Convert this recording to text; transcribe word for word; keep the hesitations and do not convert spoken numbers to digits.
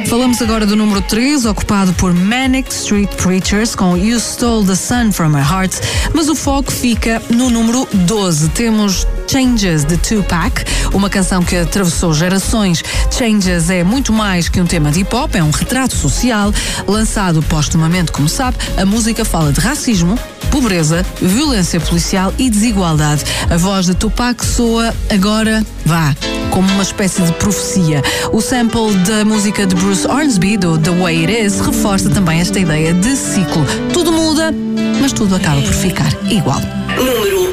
Falamos agora do número treze, ocupado por Manic Street Preachers, com You Stole the Sun from My Heart, mas o foco fica no número doze. Temos Changes, de Tupac, uma canção que atravessou gerações. Changes é muito mais que um tema de hip-hop, é um retrato social. Lançado póstumamente, como sabe, a música fala de racismo, pobreza, violência policial e desigualdade. A voz de Tupac soa agora, vá, como uma espécie de profecia. O sample da música de Bruce Hornsby, do The Way It Is, reforça também esta ideia de ciclo. Tudo muda, mas tudo acaba por ficar igual. Número